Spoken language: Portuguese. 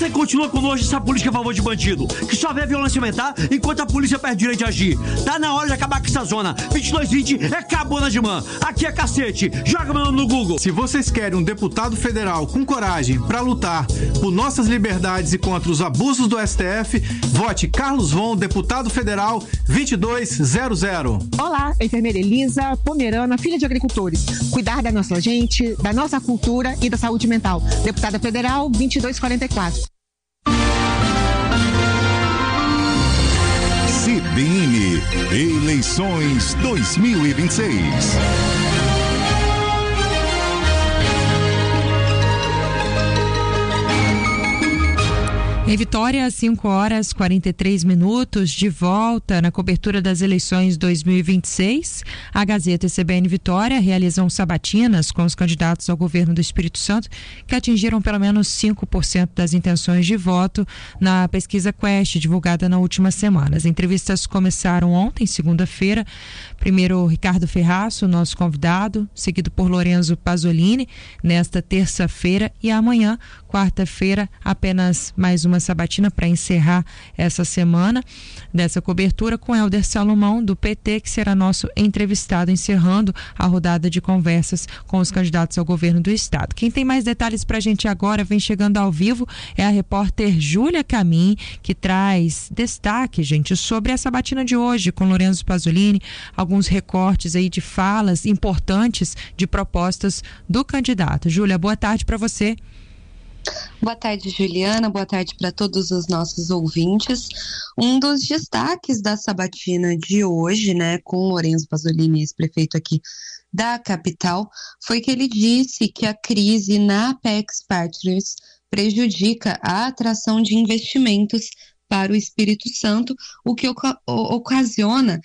Você continua conosco essa política a favor de bandido, que só vê a violência aumentar enquanto a polícia perde direito de agir. Tá na hora de acabar com essa zona. 2220 é Cabana de Man. Aqui é cacete. Joga meu nome no Google. Se vocês querem um deputado federal com coragem para lutar por nossas liberdades e contra os abusos do STF, vote Carlos Von, deputado federal 2200. Olá, enfermeira Elisa Pomerana, filha de agricultores. Cuidar da nossa gente, da nossa cultura e da saúde mental. Deputada federal 2244. CBN Eleições 2026. Em Vitória, às 5h43, de volta na cobertura das eleições 2026. A Gazeta e CBN Vitória realizam sabatinas com os candidatos ao governo do Espírito Santo, que atingiram pelo menos 5% das intenções de voto na pesquisa Quest, divulgada na última semana. As entrevistas começaram ontem, segunda-feira. Primeiro, Ricardo Ferraço, nosso convidado, seguido por Lorenzo Pasolini, nesta terça-feira, e amanhã, quarta-feira, apenas mais uma sabatina para encerrar essa semana dessa cobertura com Helder Salomão, do PT, que será nosso entrevistado, encerrando a rodada de conversas com os candidatos ao governo do estado. Quem tem mais detalhes para a gente agora, vem chegando ao vivo, é a repórter Júlia Camin, que traz destaque, gente, sobre a sabatina de hoje com Lorenzo Pasolini, alguns recortes aí de falas importantes de propostas do candidato. Júlia, boa tarde para você. Boa tarde, Juliana. Boa tarde para todos os nossos ouvintes. Um dos destaques da sabatina de hoje, com Lorenzo Pasolini, ex-prefeito aqui da capital, foi que ele disse que a crise na Apex Partners prejudica a atração de investimentos para o Espírito Santo, o que ocasiona